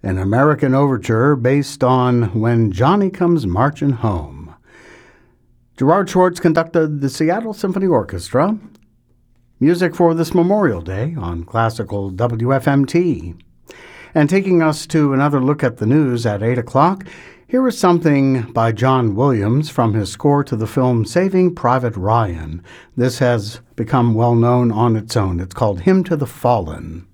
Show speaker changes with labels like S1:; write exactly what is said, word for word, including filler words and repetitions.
S1: an American overture based on When Johnny Comes Marching Home. Gerard Schwartz conducted the Seattle Symphony Orchestra. Music for this Memorial Day on Classical W F M T. And taking us to another look at the news at eight o'clock, here is something by John Williams from his score to the film Saving Private Ryan. This has become well known on its own. It's called Hymn to the Fallen.